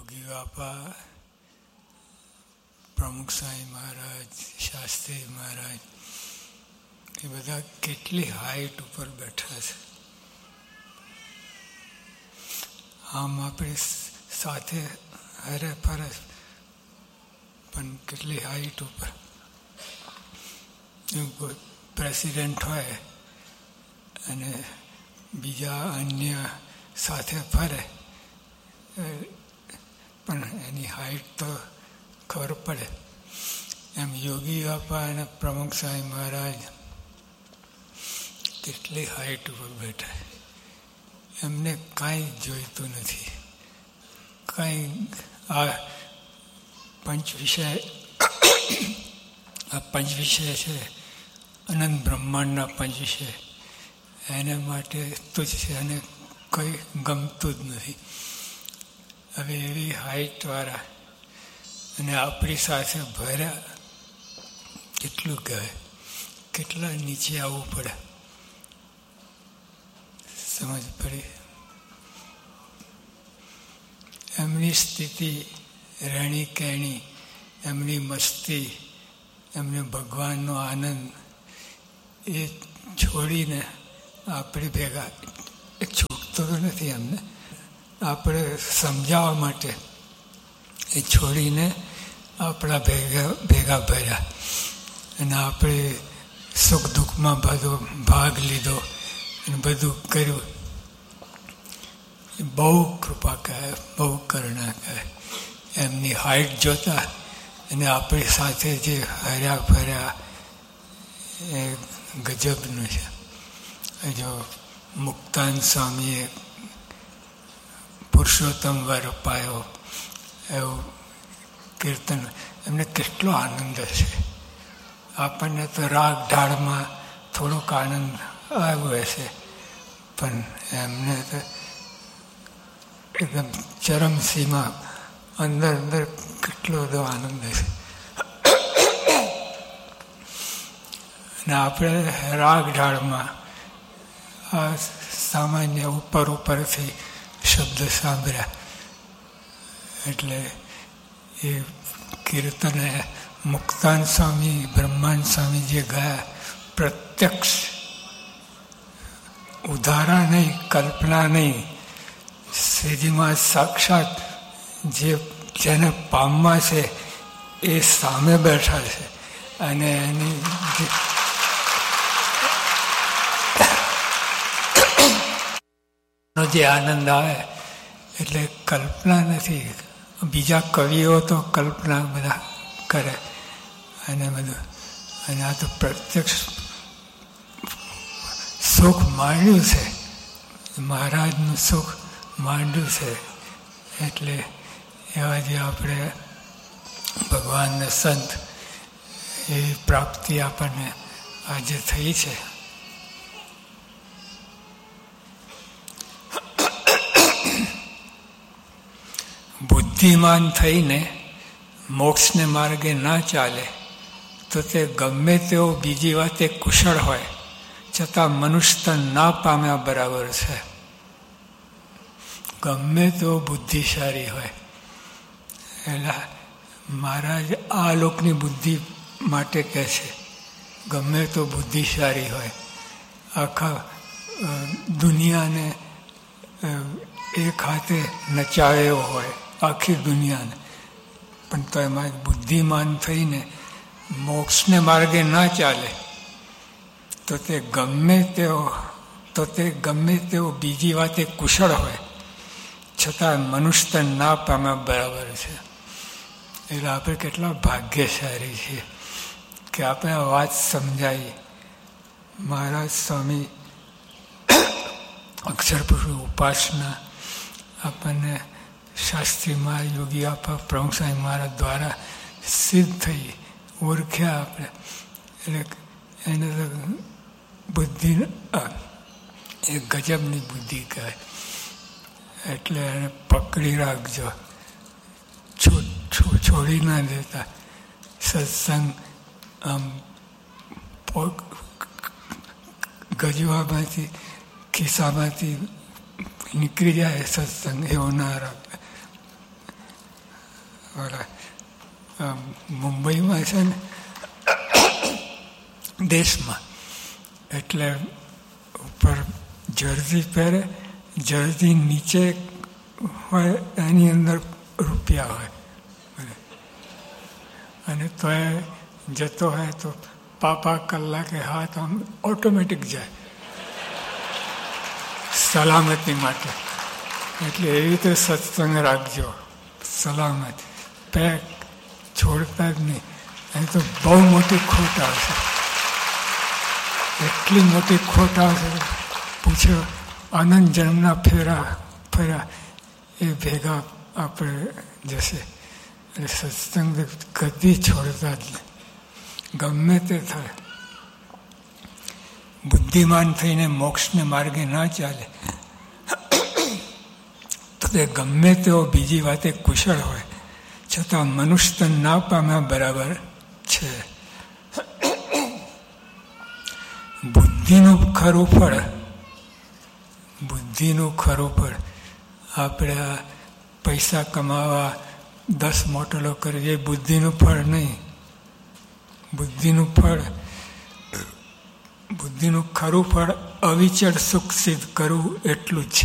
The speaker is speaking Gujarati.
યોગી બાપા, પ્રમુખ સાંઈ મહારાજ, શાસ્ત્રી મહારાજ એ બધા કેટલી હાઈટ ઉપર બેઠા છે. આમ આપણે સાથે હરે ફરે પણ કેટલી હાઈટ ઉપર. કોઈ પ્રેસિડેન્ટ હોય અને બીજા અન્ય સાથે ફરે પણ એની હાઈટ તો ખબર પડે. એમ યોગી બાપા અને પ્રમુખ સાંઈ મહારાજ કેટલી હાઈટ ઉપર બેઠા. એમને કાંઈ જોઈતું નથી. કાંઈ આ પંચ વિષય છે, અનંત બ્રહ્માંડના પંચ વિષય, એને માટે તુજ છે અને કંઈ ગમતું જ નથી. હવે એવી હાઈટવાળા અને આપણી સાથે ભર્યા કેટલું કહેવાય, કેટલા નીચે આવવું પડે. સમજ પડી? એમની સ્થિતિ, રહેણી કહેણી, એમની મસ્તી, એમને ભગવાનનો આનંદ એ છોડીને આપણે ભેગા, એ છૂટતો તો નથી એમને, આપણે સમજાવવા માટે એ છોડીને આપણા ભેગા ભર્યા અને આપણે સુખ દુઃખમાં બધો ભાગ લીધો અને બધું કર્યું. બહુ કૃપા કહે, બહુ કરુણા કહે. એમની હાઈટ જોતા અને આપણી સાથે જે હર્યા ફર્યા એ ગજબનું છે. જો મુક્તાન સ્વામીએ પુરુષોત્તમ વર પાયો એવું કીર્તન, એમને કેટલો આનંદ છે. આપણને તો રાગ ઢાળમાં થોડોક આનંદ આવ્યો હશે, પણ એમને તો એકદમ ચરમસીમા અંદર અંદર કેટલો બધો આનંદ છે. અને આપણે રાગ ઢાળમાં આ સામાન્ય ઉપરથી શબ્દ સાંભળ્યા એટલે એ કીર્તન મુક્તાન સ્વામી, બ્રહ્માંડ સ્વામી જે ગયા, પ્રત્યક્ષ, ઉદાહરણ નહીં, કલ્પના નહીં, સીધીમાં સાક્ષાત જેને પામવા છે એ સામે બેઠા છે અને એની જે આનંદ આવે એટલે કલ્પના નથી. બીજા કવિઓ તો કલ્પના બધા કરે અને બધું, અને આ તો પ્રત્યક્ષ સુખ માંડ્યું છે, મહારાજનું સુખ માંડ્યું છે. એટલે એવા જે આપણે ભગવાનના સંત, એ પ્રાપ્તિ આપણને આજે થઈ છે. બુદ્ધિમાન થઈને મોક્ષને માર્ગે ના ચાલે તો તે ગમે તેવો બીજી વાતે કુશળ હોય છતાં મનુષ્ય ના પામ્યા બરાબર છે. ગમે તેવો બુદ્ધિશાળી હોય. એટલે મહારાજ આ લોકની બુદ્ધિ માટે કહે છે, ગમે તો બુદ્ધિશાળી હોય, આખા દુનિયાને એક હાથે નચાવ્યો હોય, આખી દુનિયાને, પણ તો એમાં બુદ્ધિમાન થઈને મોક્ષને માર્ગે ના ચાલે તો તે ગમે તેવો બીજી વાતે કુશળ હોય છતાં મનુષ્ય ના પામ્યા બરાબર છે. એટલે આપણે કેટલા ભાગ્યશાળી છીએ કે આપણે આ વાત સમજાવી. મહારાજ સ્વામી અક્ષર પુરુષ ઉપાસના આપણને શાસ્ત્રીમાં યોગી આપા, પ્રમુખ સાંઈ મહારાજ દ્વારા સિદ્ધ થઈ, ઓળખ્યા આપણે. એટલે એને તો બુદ્ધિ એ ગજબની બુદ્ધિ કહે. એટલે એને પકડી રાખજો, છોડી ના દેતા. સત્સંગ આમ ગજવામાંથી, ખિસ્સામાંથી નીકળી જાય સત્સંગ, એવો ના રાખે. મુંબઈમાં છે ને દેશમાં, એટલે ઉપર જર્સી પહેરે, જર્સી નીચે હોય એની અંદર રૂપિયા હોય, અને તો એ જતો હોય તો પાપા કલાકે હાથ આમ ઓટોમેટિક જાય સલામતી માટે. એટલે એવી રીતે સત્સંગ રાખજો, સલામત પેક છોડતા જ નહીં. અહીં તો બહુ મોટી ખોટ આવશે, એટલી મોટી ખોટ આવશે પૂછ્યો અનંત જન્મના ફર્યા એ ભેગા આપણે જશે. એટલે સત્સંગ કદી છોડતા જ નહીં, ગમે તે થાય. બુદ્ધિમાન થઈને મોક્ષને માર્ગે ના ચાલે તો તે ગમે તેઓ બીજી વાતે કુશળ હોય છતાં મનુષ્ય ના પામ્યા બરાબર છે. બુદ્ધિનું ખરું ફળ આપણે પૈસા કમાવા 10 મોટલો કરીએ, એ બુદ્ધિનું ફળ નહીં. બુદ્ધિનું ખરું ફળ અવિચળ સુખ સિદ્ધ કરવું એટલું જ છે.